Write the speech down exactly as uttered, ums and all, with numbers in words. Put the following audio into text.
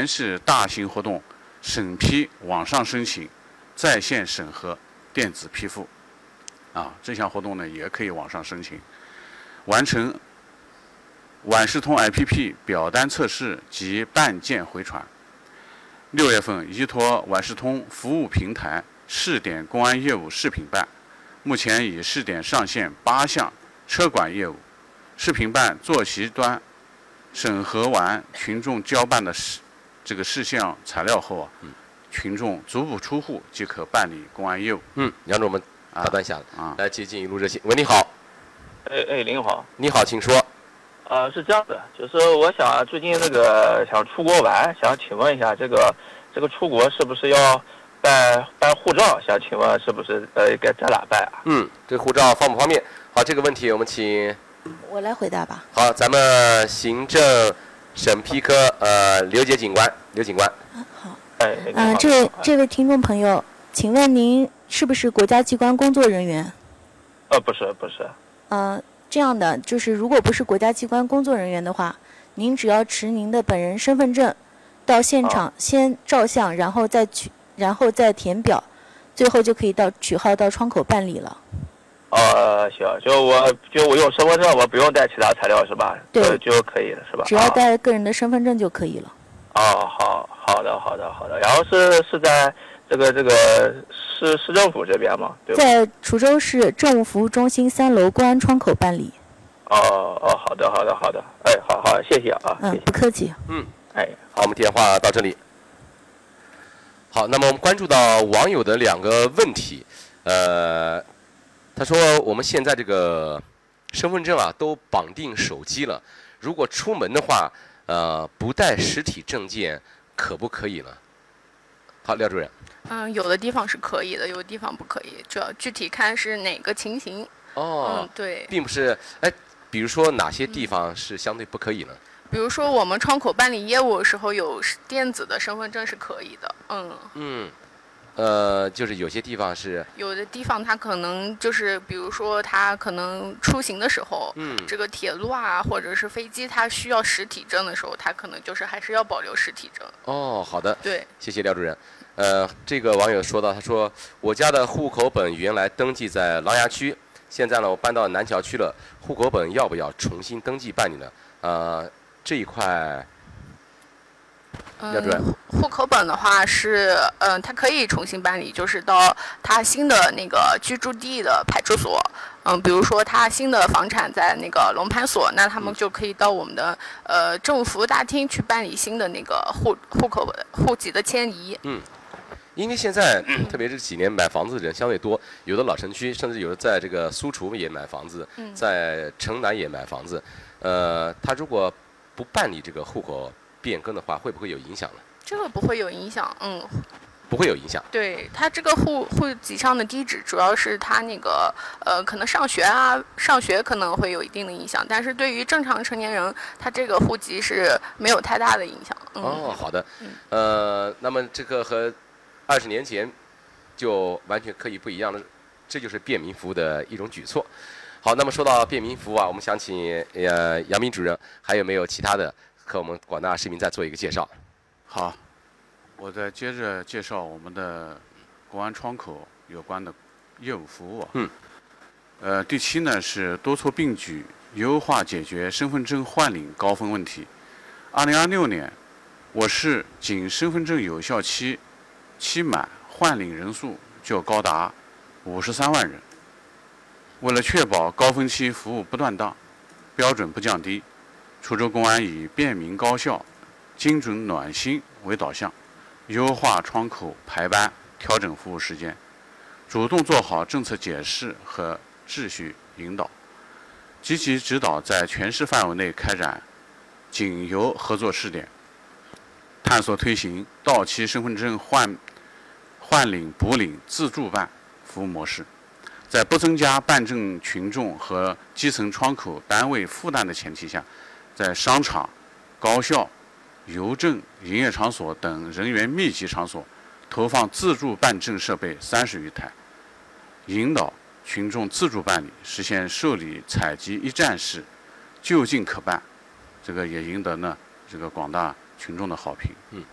全市大型活动审批网上申请，在线审核，电子批复。啊，这项活动呢也可以网上申请，完成晚视通 A P P 表单测试及办件回传。六月份，依托晚视通服务平台试点公安业务视频办，目前已试点上线八项车管业务。视频办坐席端审核完群众交办的事这个事项材料后啊，嗯、群众足不出户即可办理公安业务。 嗯，杨总，我们打断一下了， 啊， 来接进一路热线。喂，你好。 哎哎，您好。 你好，请说。 呃，是这样的，就是我想最近那个想出国玩，想请问一下，这个这个出国是不是要办办护照？想请问是不是呃该在哪办啊？ 嗯，这个护照方不方便？好，这个问题我们请我来回答吧。 好，咱们行政审批科呃刘杰警官，刘警官。 啊，好。 哎， 嗯、呃，这位这位听众朋友，请问您是不是国家机关工作人员？ 呃，不是，不是。 嗯、呃。这样的就是，如果不是国家机关工作人员的话，您只要持您的本人身份证，到现场先照相，然后再取，然后再填表，最后就可以到取号到窗口办理了。 呃，行，就我就我有身份证，我不用带其他材料是吧？ 对， 就就可以了是吧？ 只要带个人的身份证就可以了。 哦，好好的好的好的，然后是是在这个这个市市政府这边吗？对吧？ 在滁州市政务服务中心三楼公安窗口办理。 哦哦，好的好的好的，哎，好好，谢谢啊， 嗯， 谢谢， 不客气。 嗯， 哎， 好，我们电话到这里。好，那么我们关注到网友的两个问题，呃，他说我们现在这个身份证啊都绑定手机了，如果出门的话，呃，不带实体证件可不可以呢？好，廖主任。 嗯，有的地方是可以的，有的地方不可以，主要具体看是哪个情形。 哦， 嗯，对， 并不是，哎，比如说哪些地方是相对不可以呢？ 比如说我们窗口办理业务的时候，有电子的身份证是可以的。嗯。 嗯。呃，就是有些地方是有的地方它可能就是，比如说它可能出行的时候， 嗯， 这个铁路啊或者是飞机，它需要实体证的时候，它可能就是还是要保留实体证。 哦，好的， 对， 谢谢廖主任。呃，这个网友说到，他说我家的户口本原来登记在琅琊区，现在呢我搬到南桥区了，户口本要不要重新登记办理呢？呃，这一块。廖主任， 嗯，户口本的话是，嗯、呃，它可以重新办理，就是到他新的那个居住地的派出所，嗯，比如说他新的房产在那个龙盘所，那他们就可以到我们的呃政务服务大厅去办理新的那个户户口本户籍的迁移。 嗯，因为现在、嗯、特别这几年买房子的人相对多，有的老城区，甚至有的在这个苏厨也买房子， 嗯、 在城南也买房子，呃，他如果不办理这个户口变更的话，会不会有影响呢？ 这个不会有影响，嗯， 不会有影响。 对，他这个户户籍上的地址，主要是他那个呃，可能上学啊，上学可能会有一定的影响，但是对于正常成年人，他这个户籍是没有太大的影响。嗯、 哦，好的， 嗯、 呃，那么这个和二十年前就完全可以不一样的，这就是便民服务的一种举措。好，那么说到便民服务啊，我们想请呃杨明主任，还有没有其他的？和我们广大市民再做一个介绍。 好，我再接着介绍我们的公安窗口有关的业务服务啊。 嗯。 呃，第七呢是多措并举，优化解决身份证换领高峰问题。二零二六年，我市仅身份证有效期期满换领人数就高达五十三万人。为了确保高峰期服务不断档，标准不降低，滁州公安以便民高效、精准暖心为导向，优化窗口排班，调整服务时间，主动做好政策解释和秩序引导，积极指导在全市范围内开展警邮合作试点，探索推行到期身份证换换领补领自助办服务模式，在不增加办证群众和基层窗口单位负担的前提下，在商场、高校、邮政、营业场所等人员密集场所投放自助办证设备三十余台，引导群众自助办理，实现受理采集一站式，就近可办。这个也赢得呢这个广大群众的好评。 嗯，